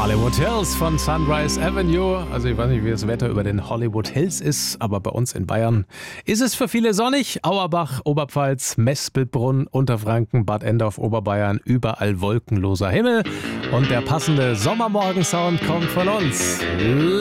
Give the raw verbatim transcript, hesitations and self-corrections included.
Hollywood Hills von Sunrise Avenue. Also ich weiß nicht, wie das Wetter über den Hollywood Hills ist, aber bei uns in Bayern ist es für viele sonnig. Auerbach, Oberpfalz, Mespelbrunn, Unterfranken, Bad Endorf, Oberbayern, überall wolkenloser Himmel. Und der passende Sommermorgensound kommt von uns.